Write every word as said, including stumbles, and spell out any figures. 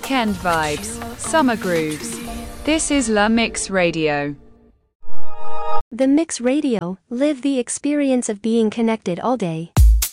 weekend vibes, summer grooves. This is La Mix Radio. The Mix Radio, live the experience of being connected all day.